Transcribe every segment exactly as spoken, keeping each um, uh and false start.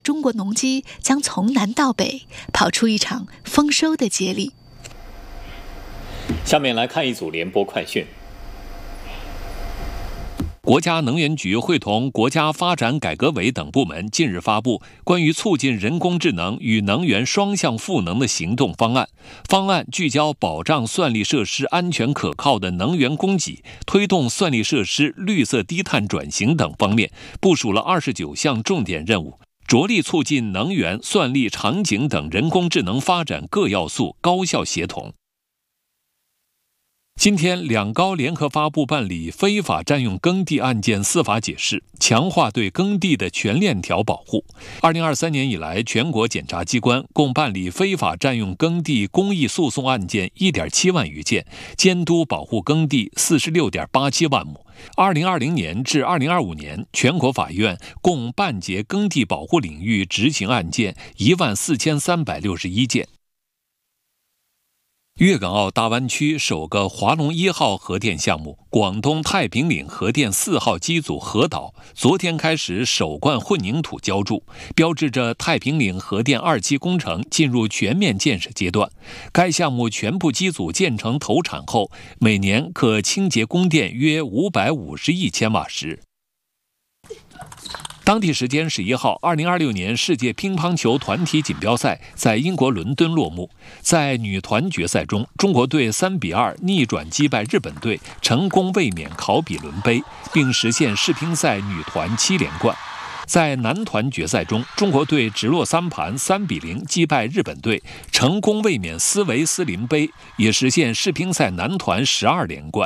中国农机将从南到北跑出一场丰收的接力。 下面来看一组联播快讯。 国家能源局会同国家发展改革委等部门近日发布关于促进人工智能与能源双向赋能的行动方案。方案聚焦保障算力设施安全可靠的能源供给，推动算力设施绿色低碳转型等方面，部署了二十九项重点任务，着力促进能源、算力、场景等人工智能发展各要素高效协同。今天，两高联合发布办理非法占用耕地案件司法解释，强化对耕地的全链条保护。二零二三年以来，全国检察机关共办理非法占用耕地公益诉讼案件一点七万余件，监督保护耕地四十六点八七万亩。二零二零年至二零二五年，全国法院共办结耕地保护领域执行案件一万四千三百六十一件。粤港澳大湾区首个华龙一号核电项目广东太平岭核电四号机组核导昨天开始首罐混凝土浇筑，标志着太平岭核电二期工程进入全面建设阶段。该项目全部机组建成投产后，每年可清洁供电约五百五十亿千瓦时。当地时间十一号，二零二六年世界乒乓球团体锦标赛在英国伦敦落幕。在女团决赛中，中国队三比二逆转击败日本队，成功卫冕考比伦杯，并实现世乒赛女团七连冠。在男团决赛中，中国队直落三盘三比零击败日本队，成功卫冕斯维斯林杯，也实现世乒赛男团十二连冠。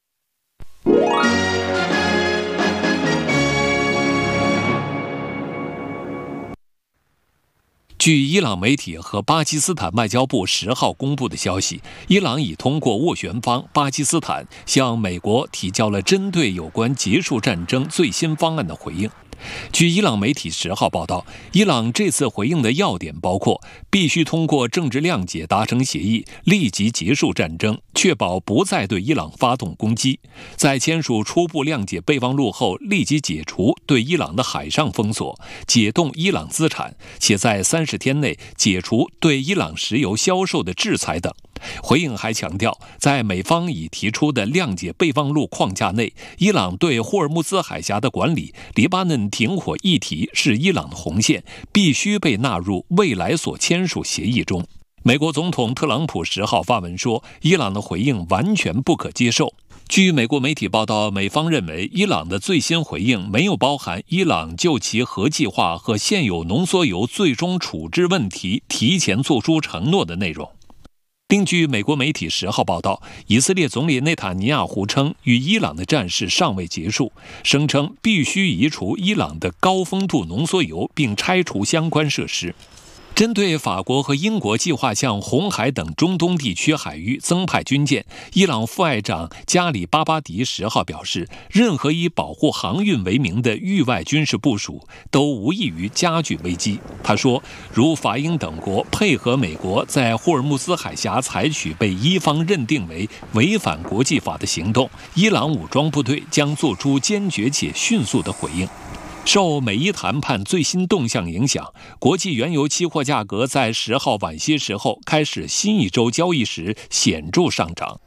据伊朗媒体和巴基斯坦外交部十号公布的消息，伊朗已通过斡旋方巴基斯坦向美国提交了针对有关结束战争最新方案的回应。据伊朗媒体十号报道，伊朗这次回应的要点包括必须通过政治谅解达成协议，立即结束战争，确保不再对伊朗发动攻击；在签署初步谅解备忘录后，立即解除对伊朗的海上封锁，解冻伊朗资产，且在三十天内解除对伊朗石油销售的制裁等。回应还强调，在美方已提出的谅解备忘录框架内，伊朗对霍尔木兹海峡的管理、黎巴嫩停火议题是伊朗的红线，必须被纳入未来所签署协议中。美国总统特朗普十号发文说，伊朗的回应完全不可接受。据美国媒体报道，美方认为伊朗的最新回应没有包含伊朗就其核计划和现有浓缩铀最终处置问题提前做出承诺的内容。另据美国媒体十号报道，以色列总理内塔尼亚胡称，与伊朗的战事尚未结束，声称必须移除伊朗的高丰度浓缩铀，并拆除相关设施。针对法国和英国计划向红海等中东地区海域增派军舰，伊朗副外长加里巴巴迪十号表示，任何以保护航运为名的域外军事部署都无异于加剧危机。他说，如法英等国配合美国在霍尔木兹海峡采取被伊方认定为违反国际法的行动，伊朗武装部队将做出坚决且迅速的回应。受美伊谈判最新动向影响，国际原油期货价格在十号晚些时候开始新一周交易时显著上涨。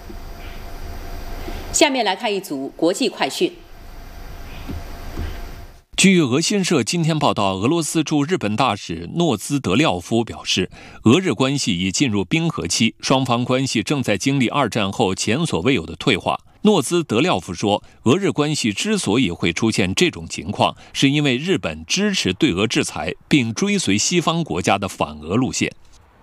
下面来看一组国际快讯。 据俄新社今天报道，俄罗斯驻日本大使诺兹德廖夫表示，俄日关系已进入冰河期，双方关系正在经历二战后前所未有的退化。诺兹德廖夫说，俄日关系之所以会出现这种情况，是因为日本支持对俄制裁，并追随西方国家的反俄路线。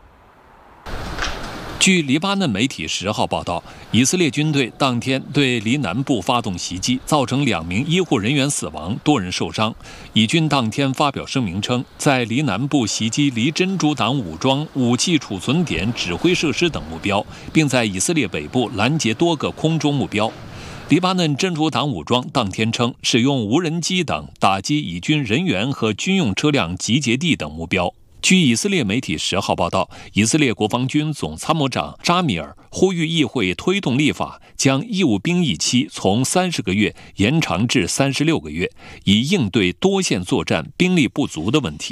据黎巴嫩媒体十号报道，以色列军队当天对黎南部发动袭击，造成两名医护人员死亡，多人受伤。以军当天发表声明称，在黎南部袭击黎真主党武装武器储存点、指挥设施等目标，并在以色列北部拦截多个空中目标。黎巴嫩真主党武装当天称，使用无人机等打击以军人员和军用车辆集结地等目标。据以色列媒体十号报道，以色列国防军总参谋长扎米尔呼吁议会推动立法，将义务兵役期从三十个月延长至三十六个月，以应对多线作战兵力不足的问题。